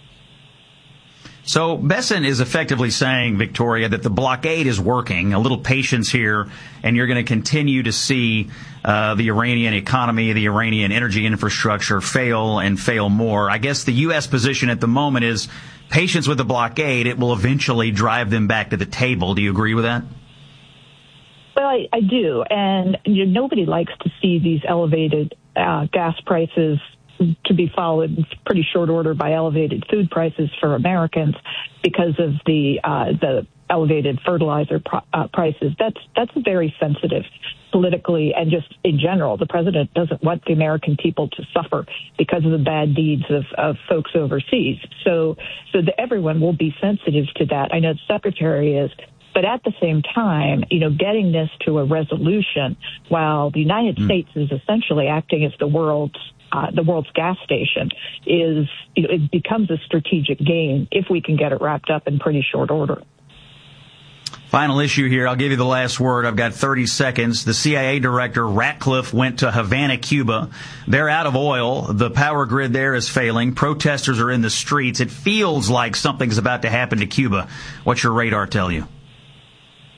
So Bessent is effectively saying, Victoria, that the blockade is working. A little patience here, and you're going to continue to see the Iranian economy, the Iranian energy infrastructure fail and fail more. I guess the U.S. position at the moment is patience with the blockade. It will eventually drive them back to the table. Do you agree with that? Well, I do. And nobody likes to see these elevated gas prices to be followed in pretty short order by elevated food prices for Americans because of the elevated fertilizer prices. That's very sensitive politically and just in general. The president doesn't want the American people to suffer because of the bad deeds of folks overseas. So everyone will be sensitive to that. I know the secretary is. But at the same time, getting this to a resolution while the United States is essentially acting as the world's gas station it becomes a strategic game if we can get it wrapped up in pretty short order. Final issue here. I'll give you the last word. I've got 30 seconds. The CIA director, Ratcliffe, went to Havana, Cuba. They're out of oil. The power grid there is failing. Protesters are in the streets. It feels like something's about to happen to Cuba. What's your radar tell you?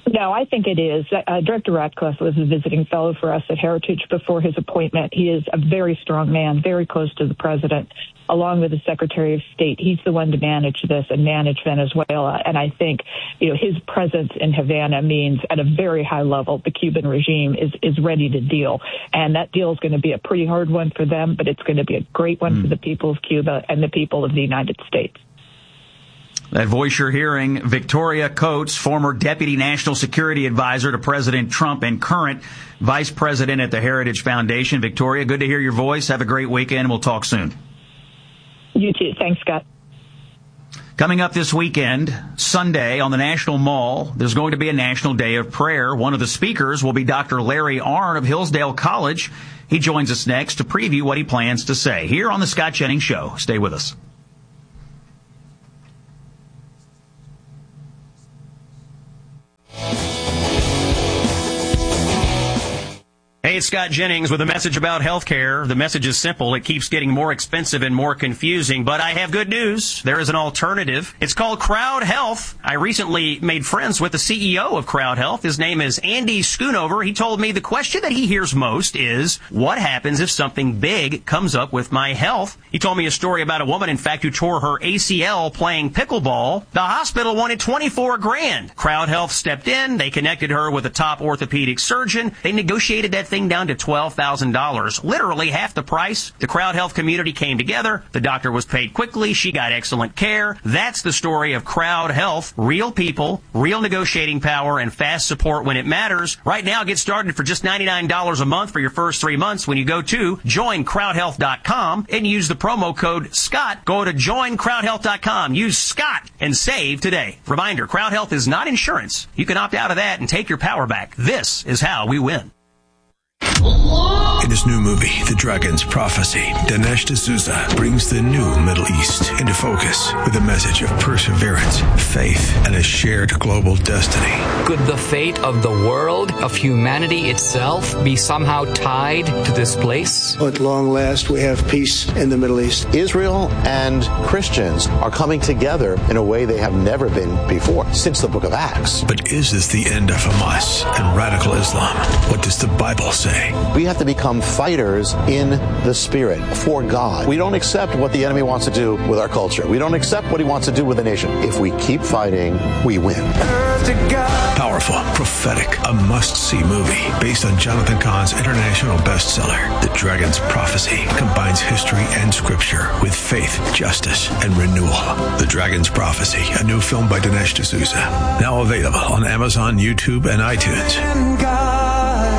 No, I think it is. Director Ratcliffe was a visiting fellow for us at Heritage before his appointment. He is a very strong man, very close to the president, along with the Secretary of State. He's the one to manage this and manage Venezuela. And I think, his presence in Havana means at a very high level, the Cuban regime is ready to deal. And that deal is going to be a pretty hard one for them, but it's going to be a great one for the people of Cuba and the people of the United States. That voice you're hearing, Victoria Coates, former Deputy National Security Advisor to President Trump and current Vice President at the Heritage Foundation. Victoria, good to hear your voice. Have a great weekend. We'll talk soon. You too. Thanks, Scott. Coming up this weekend, Sunday, on the National Mall, there's going to be a National Day of Prayer. One of the speakers will be Dr. Larry Arnn of Hillsdale College. He joins us next to preview what he plans to say here on the Scott Jennings Show. Stay with us. Hey, it's Scott Jennings with a message about healthcare. The message is simple. It keeps getting more expensive and more confusing, but I have good news. There is an alternative. It's called Crowd Health. I recently made friends with the CEO of Crowd Health. His name is Andy Schoonover. He told me the question that he hears most is, what happens if something big comes up with my health? He told me a story about a woman, in fact, who tore her ACL playing pickleball. The hospital wanted $24,000. Crowd Health stepped in. They connected her with a top orthopedic surgeon. They negotiated that thing down to $12,000, literally half the price. The Crowd Health community came together. The doctor was paid quickly. She got excellent care. That's the story of Crowd Health. Real people, real negotiating power, and fast support when it matters. Right now, get started for just $99 a month for your first 3 months when you go to joincrowdhealth.com and use the promo code SCOTT. Go to joincrowdhealth.com. Use SCOTT and save today. Reminder, Crowd Health is not insurance. You can opt out of that and take your power back. This is how we win. In his new movie, The Dragon's Prophecy, Dinesh D'Souza brings the new Middle East into focus with a message of perseverance, faith, and a shared global destiny. Could the fate of the world, of humanity itself, be somehow tied to this place? At long last, we have peace in the Middle East. Israel and Christians are coming together in a way they have never been before, since the book of Acts. But is this the end of Hamas and radical Islam? What does the Bible say? We have to become fighters in the spirit for God. We don't accept what the enemy wants to do with our culture. We don't accept what he wants to do with the nation. If we keep fighting, we win. Powerful, prophetic, a must-see movie based on Jonathan Cahn's international bestseller, The Dragon's Prophecy, combines history and scripture with faith, justice, and renewal. The Dragon's Prophecy, a new film by Dinesh D'Souza, now available on Amazon, YouTube, and iTunes.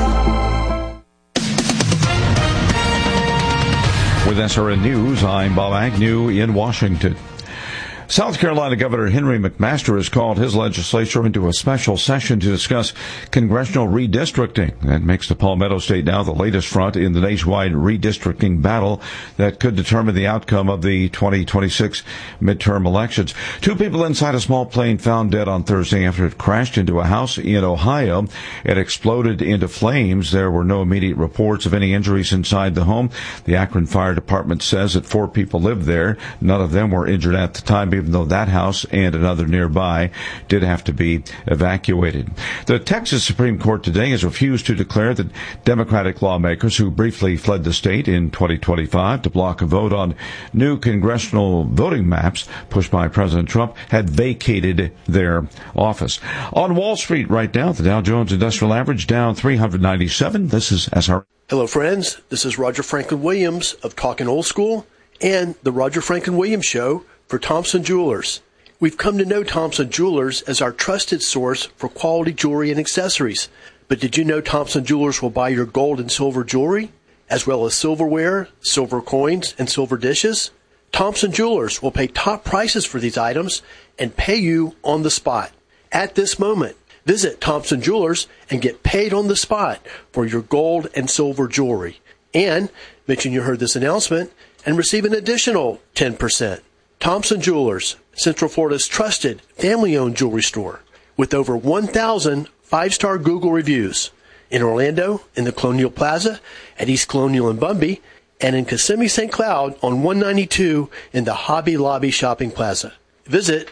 With SRN News, I'm Bob Agnew in Washington. South Carolina Governor Henry McMaster has called his legislature into a special session to discuss congressional redistricting. That makes the Palmetto State now the latest front in the nationwide redistricting battle that could determine the outcome of the 2026 midterm elections. 2 people inside a small plane found dead on Thursday after it crashed into a house in Ohio. It exploded into flames. There were no immediate reports of any injuries inside the home. The Akron Fire Department says that 4 people lived there. None of them were injured at the time, even though that house and another nearby did have to be evacuated. The Texas Supreme Court today has refused to declare that Democratic lawmakers who briefly fled the state in 2025 to block a vote on new congressional voting maps pushed by President Trump had vacated their office. On Wall Street right now, the Dow Jones Industrial Average down 397. This is SR. Hello, friends. This is Roger Franklin Williams of Talking Old School and the Roger Franklin Williams Show for Thompson Jewelers. We've come to know Thompson Jewelers as our trusted source for quality jewelry and accessories. But did you know Thompson Jewelers will buy your gold and silver jewelry, as well as silverware, silver coins, and silver dishes? Thompson Jewelers will pay top prices for these items and pay you on the spot. At this moment, visit Thompson Jewelers and get paid on the spot for your gold and silver jewelry. And mention you heard this announcement and receive an additional 10%. Thompson Jewelers, Central Florida's trusted family-owned jewelry store with over 1,000 5-star Google reviews. In Orlando, in the Colonial Plaza, at East Colonial and Bumby, and in Kissimmee St. Cloud on 192 in the Hobby Lobby Shopping Plaza. Visit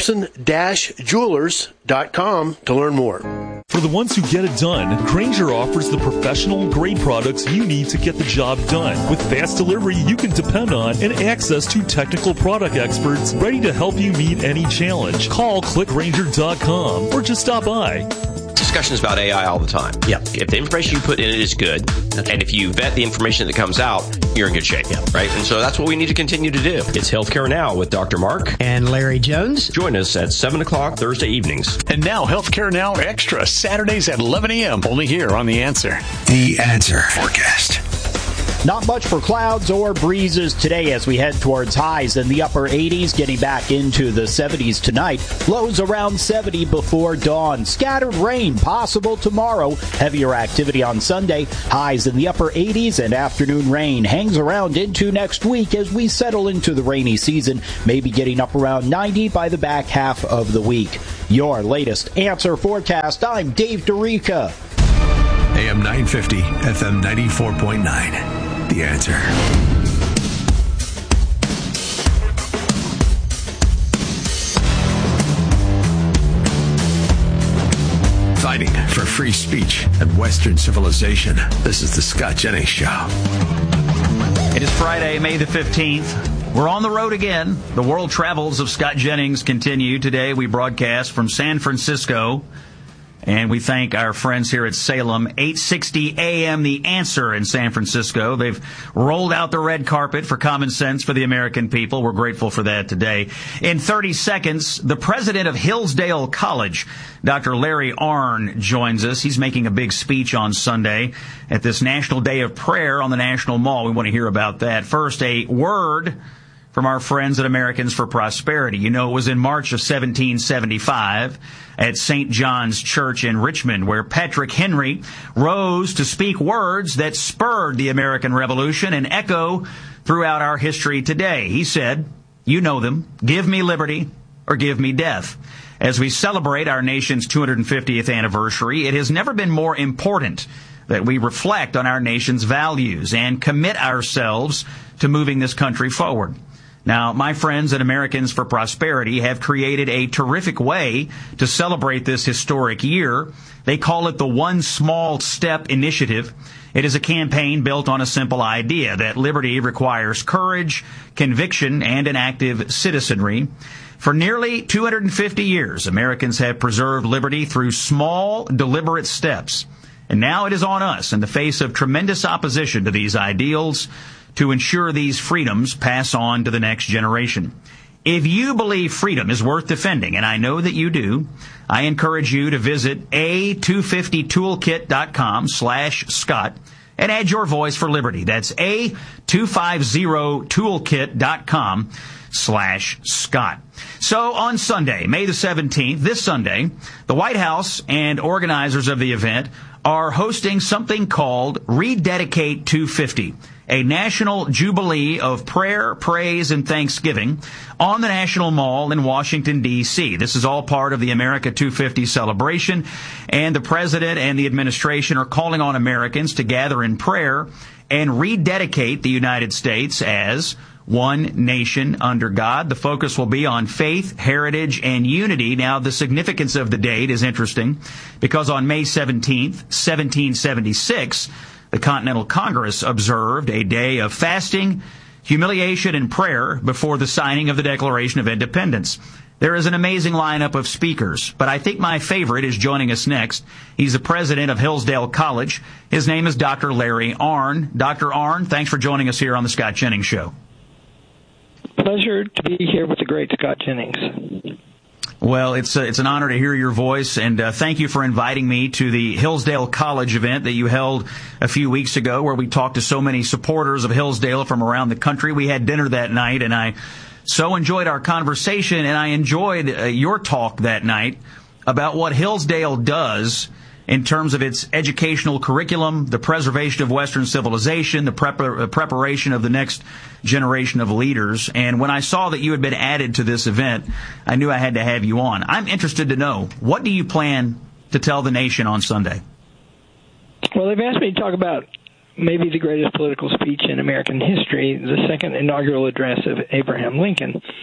Thompson-Jewelers.com to learn more. For the ones who get it done, Grainger offers the professional grade products you need to get the job done. With fast delivery you can depend on and access to technical product experts ready to help you meet any challenge. Call clickgrainger.com or just stop by. Discussions about AI all the time. Yeah. If the information you put in it is good, and if you vet the information that comes out, you're in good shape. Yeah. Right? And so that's what we need to continue to do. It's Healthcare Now with Dr. Mark and Larry Jones. Join us at 7 o'clock Thursday evenings. And now Healthcare Now Extra, Saturdays at 11 a.m. Only here on The Answer. The Answer Forecast. Not much for clouds or breezes today as we head towards highs in the upper 80s, getting back into the 70s tonight. Lows around 70 before dawn. Scattered rain possible tomorrow. Heavier activity on Sunday. Highs in the upper 80s and afternoon rain hangs around into next week as we settle into the rainy season, maybe getting up around 90 by the back half of the week. Your latest Answer Forecast. I'm Dave DeRica. AM 950, FM 94.9. The Answer. Fighting for free speech and Western civilization. This is the Scott Jennings Show. It is Friday, May the 15th. We're on the road again. The world travels of Scott Jennings continue. Today we broadcast from San Francisco. And we thank our friends here at Salem, 860 AM, The Answer in San Francisco. They've rolled out the red carpet for common sense for the American people. We're grateful for that today. In 30 seconds, the president of Hillsdale College, Dr. Larry Arnn, joins us. He's making a big speech on Sunday at this National Day of Prayer on the National Mall. We want to hear about that. First, a word from our friends at Americans for Prosperity. You know, it was in March of 1775 at St. John's Church in Richmond where Patrick Henry rose to speak words that spurred the American Revolution and echo throughout our history today. He said, you know them, give me liberty or give me death. As we celebrate our nation's 250th anniversary, it has never been more important that we reflect on our nation's values and commit ourselves to moving this country forward. Now, my friends at Americans for Prosperity have created a terrific way to celebrate this historic year. They call it the One Small Step Initiative. It is a campaign built on a simple idea that liberty requires courage, conviction, and an active citizenry. For nearly 250 years, Americans have preserved liberty through small, deliberate steps. And now it is on us, in the face of tremendous opposition to these ideals, to ensure these freedoms pass on to the next generation. If you believe freedom is worth defending, and I know that you do, I encourage you to visit a250toolkit.com/Scott and add your voice for liberty. That's a250toolkit.com/Scott. So on Sunday, May the 17th, this Sunday, the White House and organizers of the event are hosting something called Rededicate 250, a national jubilee of prayer, praise, and thanksgiving on the National Mall in Washington, D.C. This is all part of the America 250 celebration, and the president and the administration are calling on Americans to gather in prayer and rededicate the United States as one nation under God. The focus will be on faith, heritage, and unity. Now, the significance of the date is interesting because on May 17th, 1776, the Continental Congress observed a day of fasting, humiliation, and prayer before the signing of the Declaration of Independence. There is an amazing lineup of speakers, but I think my favorite is joining us next. He's the president of Hillsdale College. His name is Dr. Larry Arnn. Dr. Arnn, thanks for joining us here on the Scott Jennings Show. Pleasure to be here with the great Scott Jennings. Well, it's an honor to hear your voice, and thank you for inviting me to the Hillsdale College event that you held a few weeks ago, where we talked to so many supporters of Hillsdale from around the country. We had dinner that night, and I so enjoyed our conversation, and I enjoyed your talk that night about what Hillsdale does in terms of its educational curriculum, the preservation of Western civilization, the preparation of the next generation of leaders. And when I saw that you had been added to this event, I knew I had to have you on. I'm interested to know, what do you plan to tell the nation on Sunday? Well, they've asked me to talk about maybe the greatest political speech in American history, the second inaugural address of Abraham Lincoln.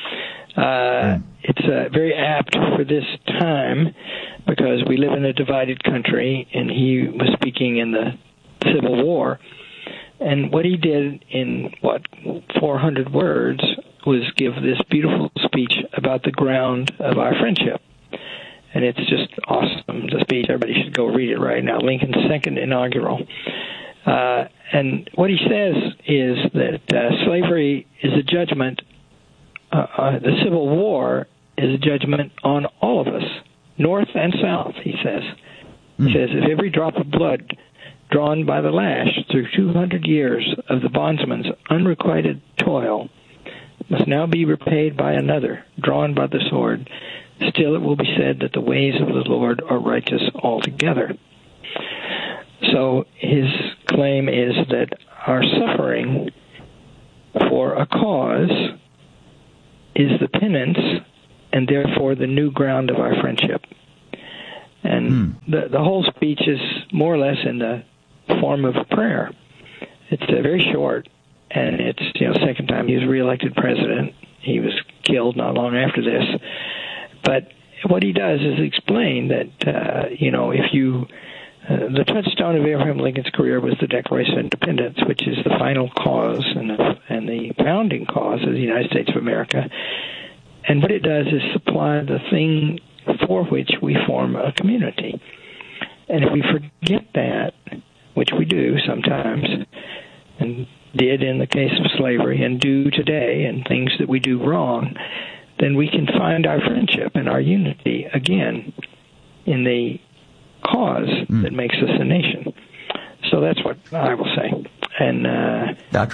It's very apt for this time because we live in a divided country, and he was speaking in the Civil War. And what he did in, 400 words was give this beautiful speech about the ground of our friendship. And it's just awesome, the speech. Everybody should go read it right now. Lincoln's second inaugural. And what he says is that slavery is a judgment. The Civil War is a judgment on all of us, North and South, he says. He says, if every drop of blood drawn by the lash through 200 years of the bondsman's unrequited toil must now be repaid by another, drawn by the sword, still it will be said that the ways of the Lord are righteous altogether. So his claim is that our suffering for a cause is the penance and therefore the new ground of our friendship. And the whole speech is more or less in the form of a prayer. It's very short, and it's second time he was reelected president. He was killed not long after this. But what he does is explain that, if you... the touchstone of Abraham Lincoln's career was the Declaration of Independence, which is the final cause and the founding cause of the United States of America. And what it does is supply the thing for which we form a community. And if we forget that, which we do sometimes, and did in the case of slavery, and do today, and things that we do wrong, then we can find our friendship and our unity again in the cause that makes us a nation. So that's what I will say. And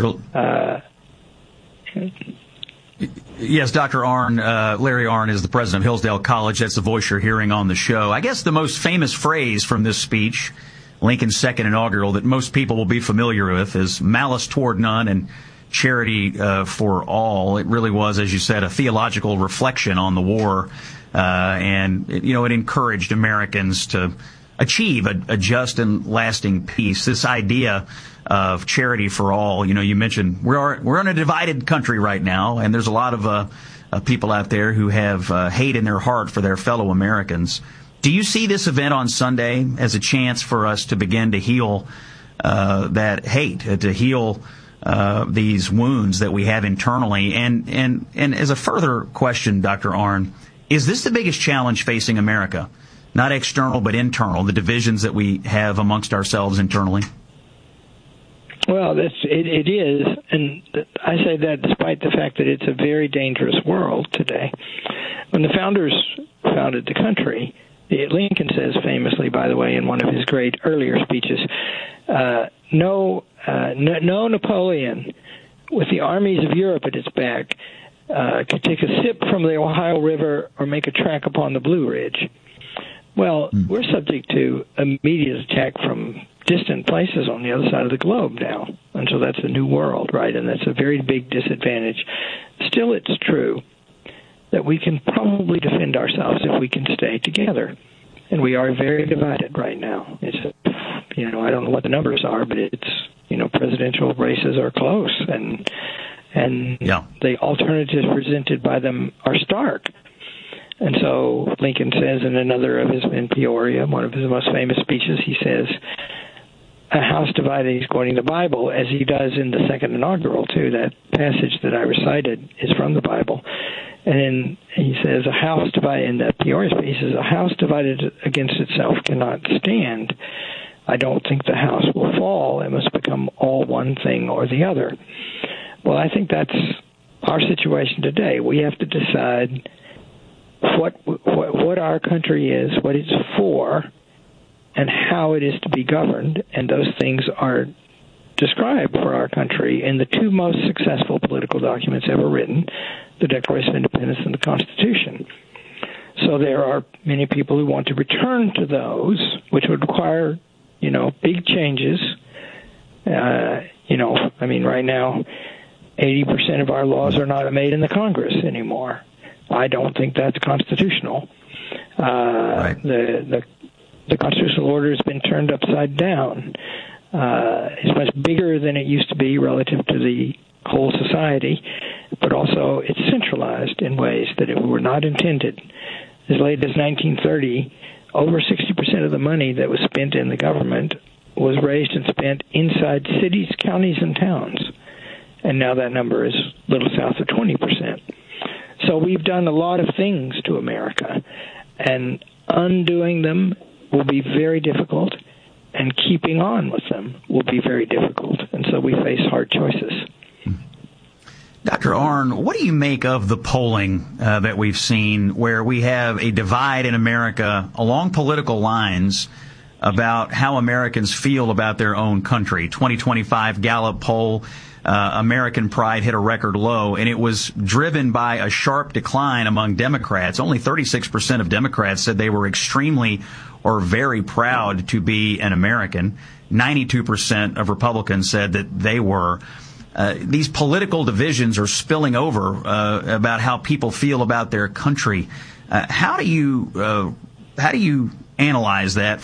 Yes, Dr. Arnn, Larry Arnn is the president of Hillsdale College. That's the voice you're hearing on the show. I guess the most famous phrase from this speech, Lincoln's second inaugural, that most people will be familiar with is malice toward none and charity for all. It really was, as you said, a theological reflection on the war, and it encouraged Americans to achieve a just and lasting peace. This idea of charity for all, you mentioned we're in a divided country right now, and there's a lot of people out there who have hate in their heart for their fellow Americans. Do you see this event on Sunday as a chance for us to begin to heal that hate, to heal these wounds that we have internally? And as a further question, Dr. Arnn, is this the biggest challenge facing America? Not external, but internal, the divisions that we have amongst ourselves internally? Well, it is, and I say that despite the fact that it's a very dangerous world today. When the founders founded the country, Lincoln says famously, by the way, in one of his great earlier speeches, no Napoleon with the armies of Europe at its back could take a sip from the Ohio River or make a track upon the Blue Ridge. Well, we're subject to immediate attack from distant places on the other side of the globe now. And so that's a new world, right? And that's a very big disadvantage. Still, it's true that we can probably defend ourselves if we can stay together. And we are very divided right now. It's, I don't know what the numbers are, but it's, presidential races are close. And the alternatives presented by them are stark. And so Lincoln says in another of his, in Peoria, one of his most famous speeches, he says, a house divided, he's quoting the Bible, as he does in the second inaugural, too. That passage that I recited is from the Bible. And then he says, a house divided, in the Peoria speech, a house divided against itself cannot stand. I don't think the house will fall. It must become all one thing or the other. Well, I think that's our situation today. We have to decide what our country is, what it's for, and how it is to be governed. And those things are described for our country in the two most successful political documents ever written, the Declaration of Independence and the Constitution. So there are many people who want to return to those, which would require, big changes. Right now, 80% of our laws are not made in the Congress anymore. I don't think that's constitutional. Right. The constitutional order has been turned upside down. It's much bigger than it used to be relative to the whole society, but also it's centralized in ways that were not intended. As late as 1930, over 60% of the money that was spent in the government was raised and spent inside cities, counties, and towns. And now that number is a little south of 20%. So we've done a lot of things to America, and undoing them will be very difficult, and keeping on with them will be very difficult. And so we face hard choices. Dr. Arnn, what do you make of the polling that we've seen where we have a divide in America along political lines about how Americans feel about their own country? 2025 Gallup poll, American pride hit a record low, and it was driven by a sharp decline among Democrats. Only 36% of Democrats said they were extremely or very proud to be an American. 92% of Republicans said that they were. These political divisions are spilling over about how people feel about their country. How do you analyze that